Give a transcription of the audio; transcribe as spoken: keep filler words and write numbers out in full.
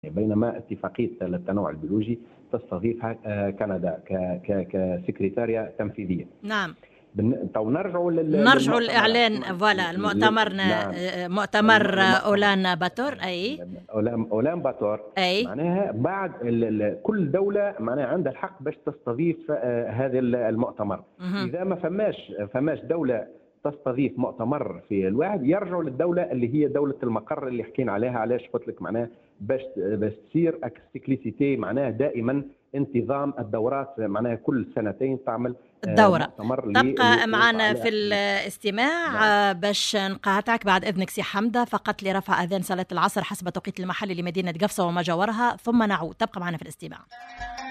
بينما اتفاقية التنوع البيولوجي تستضيفها كندا كسكرتارية تنفيذية. نعم. تو نرجعوا نرجعوا الإعلان فوالا المؤتمر نعم. مؤتمر أولان باتور أي أولان باتور أي معناها بعد كل دولة معناها عندها الحق باش تستضيف هذا المؤتمر. مه. إذا ما فماش فماش دولة تستضيف مؤتمر في الواحد يرجعوا للدولة اللي هي دولة المقر اللي حكينا عليها. علاش قلت لك معناها باش باش تصير اكسيكليسيتي معناها دائما انتظام الدورات معناها كل سنتين تعمل الدورة. تبقى معنا في الاستماع. نعم. باش نقاطعك بعد إذنك سي حمدة فقط لرفع أذان صلاة العصر حسب توقيت المحلي لمدينة قفصة وما جاورها ثم نعود. تبقى معنا في الاستماع.